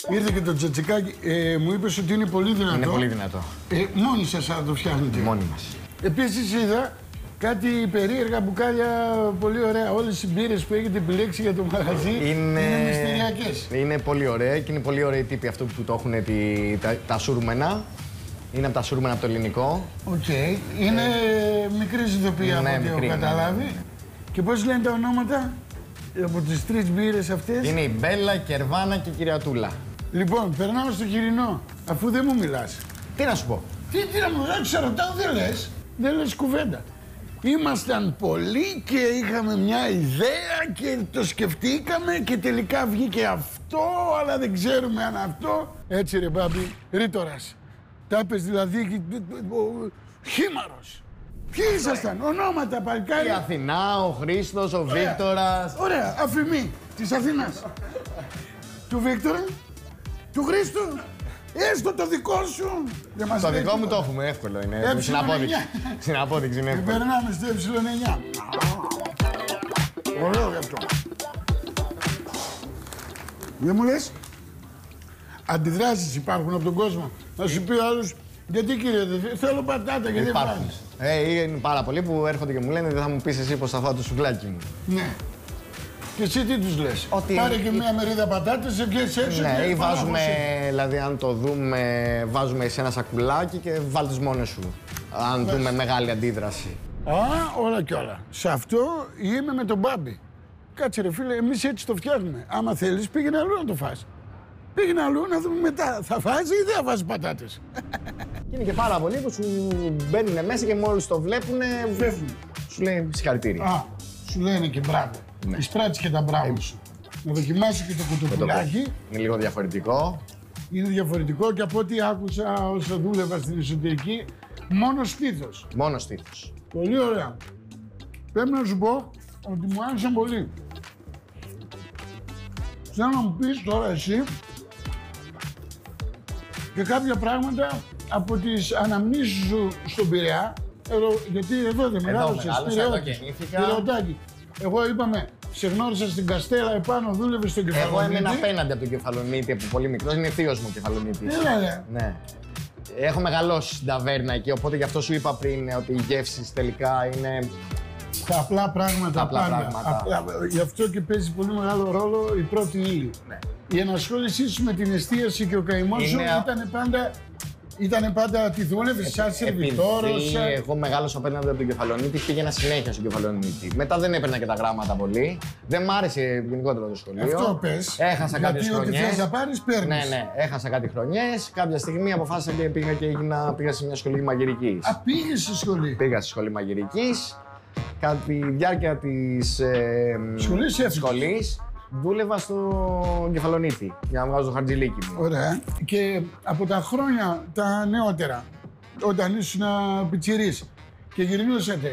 Ήρθε και το τσατσικάκι. Μου είπες ότι είναι πολύ δυνατό. Είναι πολύ δυνατό. Μόνοι σας θα το φτιάχνετε. Μόνοι μας. Επίσης είδα κάτι περίεργα μπουκάλια πολύ ωραία. Όλες οι μπύρες που έχετε επιλέξει για το μαγαζί είναι μυστηριακές. Είναι πολύ ωραία και είναι πολύ ωραίοι τύποι αυτοί που το έχουν τα σούρμενα. Είναι από τα σούρμενα από το ελληνικό. Οκ. Είναι μικρή ζητοπία από ό,τι έχω καταλάβει. Ναι. Και πώς λένε τα ονόματα από τις τρεις μπύρες αυτές? Είναι η Μπέλα, η Κερβάνα και η Κυριατούλα. Λοιπόν, περνάω στο Χοιρινό, αφού δεν μου μιλάς. Τι να σου πω. Τι να μου ρωτήσω, σε ρωτάω, δεν λες κουβέντα. Ήμασταν πολλοί και είχαμε μια ιδέα και το σκεφτήκαμε και τελικά βγήκε αυτό, αλλά δεν ξέρουμε αν αυτό. Έτσι ρε μπάμπη, ρήτορας. Τα πες δηλαδή, Χήμαρος. Ποιοι ήσασταν, ονόματα παλικάρι? Η Αθηνά, ο Χρήστος, ο Βίκτορας. Ωραία, αφημί της Αθηνάς. Του Βίκτορα, του Χρήστου. Έστω το δικό σου. Το δικό μου το έχουμε, εύκολο είναι. Στην απόδειξη είναι εύκολο. Περνάμε στο ε9. Ωραίο γι' αυτό. Δεν μου λες, αντιδράσεις υπάρχουν από τον κόσμο. Να σου πει ο άλλος, γιατί κύριε, θέλω πατάτα και δεν βάζεις. Είναι πάρα πολλοί που έρχονται και μου λένε, δεν θα μου πεις εσύ πως θα φάω το σουβλάκι μου. Ναι. Και εσύ τι τους λες? Πάρε και μία μερίδα πατάτες και έτσι έξω. Ναι, ή βάζουμε, δηλαδή αν το δούμε, βάζουμε σε ένα σακουλάκι και βάλτες μόνος σου. Αν δούμε μεγάλη αντίδραση. Όλα κι όλα. Σε αυτό είμαι με τον Μπάμπη. Κάτσε ρε φίλε, εμείς έτσι το φτιάχνουμε. Άμα θέλεις πήγαινε αλλού να το φας. Πήγαινε αλλού να δούμε μετά. Θα φας ή δεν θα φας πατάτες? Και είναι και πάρα πολλοί που σου μπαίνουν μέσα και μόλις το βλέπουν, φεύγουν. Σου λέει συγχαρητήρια. Σου λένε και μπράβο. Ναι. Εισπράττεις και τα μπράβο σου. Να δοκιμάσεις και το κουτοπουλάκι. Είναι λίγο διαφορετικό. Είναι διαφορετικό και από ό,τι άκουσα όσο δούλευα στην εσωτερική, μόνο στήθος. Μόνο στήθος. Πολύ ωραία. Πρέπει να σου πω ότι μου άρεσαν πολύ. Θέλω να μου πεις τώρα εσύ και κάποια πράγματα από τις αναμνήσεις σου στον Πειραιά, γιατί εδώ δεν μεγάλωσες, Πειραιωτάκι. Εγώ είπαμε, σε γνώρισα στην Καστέλα επάνω, δούλευες στον Κεφαλονίτη. Εγώ έμενα απέναντι από τον Κεφαλονίτη, από πολύ μικρός, είναι θείος μου ο Κεφαλονίτης. Ναι. Έχω μεγαλώσει στην ταβέρνα εκεί, οπότε γι' αυτό σου είπα πριν ότι οι γεύσεις τελικά είναι... Τα απλά πράγματα πάντα. Γι' αυτό και παίζει πολύ μεγάλο ρόλο η πρώτη ύλη. Ναι. Η ενασχόλησή σου με την εστίαση και ο καημός σου ήταν πάντα τη δούλευες σαν σερβιτόρος. Εγώ μεγάλωσα απέναντι από τον Κεφαλονίτη, πήγαινα συνέχεια στον Κεφαλονίτη. Μετά δεν έπαιρνα και τα γράμματα πολύ. Δεν μ' άρεσε γενικότερα το σχολείο. Αυτό πες. Έχασα κάποιες χρονιές. Γιατί ό,τι θες να πάρεις, παίρνεις. Ναι, έχασα κάτι χρονιές. Κάποια στιγμή αποφάσισα και πήγα σε μια σχολή μαγειρικής. Πήγες στη σχολή? Πήγα στη σχολή μαγειρικής. Κατά τη διάρκεια της σχολής δούλευα στο Κεφαλονίτη για να βγάζω το χαρτζηλίκι μου. Ωραία. Και από τα χρόνια τα νεότερα, όταν ήσουν πιτσιρής και γυρνούσατε,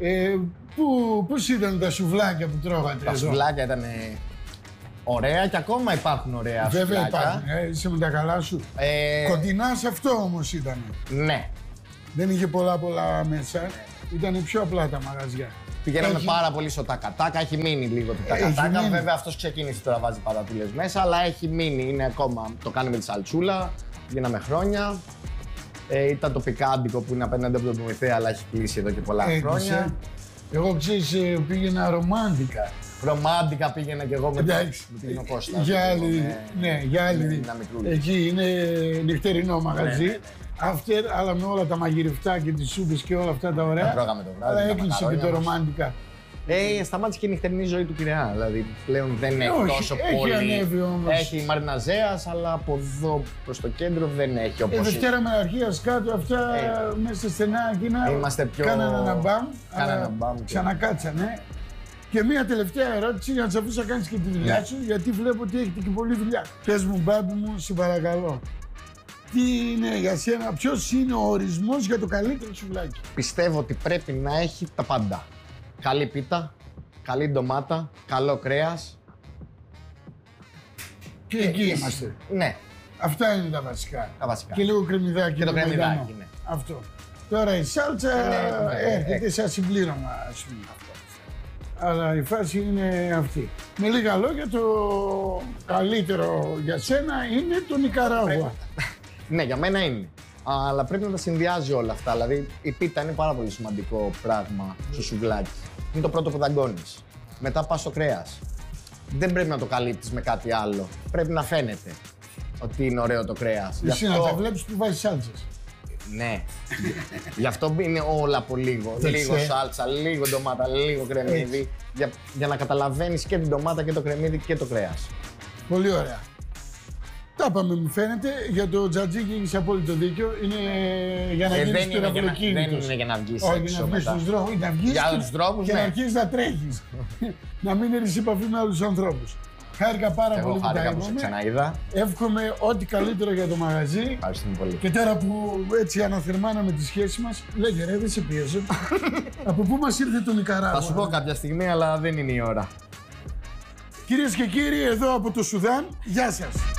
πώς ήταν τα σουβλάκια που τρώγατε? Τα σουβλάκια ήταν ωραία και ακόμα υπάρχουν ωραία σουβλάκια. Βέβαια υπάρχουν, είσαι με τα καλά σου. Κοντινά σε αυτό όμως ήταν. Ναι. Δεν είχε πολλά μέσα. Ήταν πιο απλά τα μαγαζιά. Πηγαίναμε πάρα πολύ στο τακατάκα, έχει μείνει λίγο το τακατάκα. Βέβαια αυτός ξεκίνησε τώρα, βάζει πατατούλες μέσα, αλλά έχει μείνει, είναι ακόμα. Το κάνουμε τη σαλτσούλα, γίναμε χρόνια. Ήταν το πικάντικο που είναι απέναντι από τον Προμηθέα, αλλά έχει κλείσει εδώ και πολλά χρόνια. Εγώ ξέρεις, πήγαινα ρομάντικα. Ρομάντικα πήγαινα κι εγώ με την Κώστα. Για άλλη. Εκεί είναι νυχτερινό μαγαζί. Αλλά με όλα τα μαγειρευτά και τις σούπες και όλα αυτά τα ωραία. Τα τρώγαμε το βράδυ. Αλλά έκλεισε και το ρομάντικα. Σταμάτησε και η νυχτερινή ζωή του Πειραιά. Δηλαδή πλέον δεν έχει τόσο πολύ. Έχει ανέβει όμως. Έχει Μαριναζέας, αλλά από εδώ προς το κέντρο δεν έχει όπως. Δευτέρα Μεναρχίας κάτω, αυτά μέσα στενά εκείνα. Είμαστε πιο. Κάνανε ένα μπαμ. Ξανακάτσανε. Και μία τελευταία ερώτηση για να σε αφήσω να κάνεις και τη δουλειά σου, γιατί βλέπω ότι έχετε και πολλή δουλειά. Πες μου, Μπάμπη μου, σε παρακαλώ. Τι είναι για σένα, ποιος είναι ο ορισμός για το καλύτερο σουβλάκι? Πιστεύω ότι πρέπει να έχει τα πάντα. Καλή πίτα, καλή ντομάτα, καλό κρέας. Και εκεί είμαστε. Ναι. Αυτά είναι τα βασικά. Τα βασικά. Και λίγο κρεμμυδάκι. Και το κρεμμυδάκι, ναι. Αυτό. Τώρα η σάλτσα έρχεται σαν συμπλήρωμα, ας πούμε. αλλά η φάση είναι αυτή. Με λίγα λόγια, το καλύτερο για σένα είναι το Νικαράγουα. Ναι, για μένα είναι. Αλλά πρέπει να τα συνδυάζει όλα αυτά. Δηλαδή, η πίτα είναι πάρα πολύ σημαντικό πράγμα στο σουβλάκι. Είναι το πρώτο που δαγκώνεις. Μετά πας στο κρέας. Δεν πρέπει να το καλύπτεις με κάτι άλλο. Πρέπει να φαίνεται ότι είναι ωραίο το κρέας. Εσύ να τα βλέπεις που βάζεις σάλτσες. Ναι. Γι' αυτό είναι όλα από λίγο. Λίγο σάλτσα, λίγο ντομάτα, λίγο κρεμμύδι. Για να καταλαβαίνεις και την ντομάτα και το κρεμμύδι και το κρέας. Πολύ ωραία. Τα είπαμε, μου φαίνεται. Για το τζατζίκι έχεις απόλυτο δίκιο. Είναι για να γίνεις πυραυλοκίνητος. Δεν είναι για να βγεις όχι, έξω να βγεις μετά. στους δρόμους, να βγεις Για τους δρόμους, και ναι. να αρχίσεις να τρέχεις. Να μην έρθεις σε επαφή με άλλους ανθρώπους. Χάρηκα πάρα πολύ που τα χάρηκα που σε είπαμε. ξαναείδα. Εύχομαι ό,τι καλύτερο για το μαγαζί. Ευχαριστούμε πολύ. Και τώρα που έτσι αναθερμάναμε τη σχέση μας, λέγε ρε, δεν σε πιέζω. Από πού μας ήρθε το Νικαράγουα? Θα σου πω κάποια στιγμή, αλλά δεν είναι η ώρα. Κυρίες και κύριοι, εδώ από το Σουδάν, γεια σας.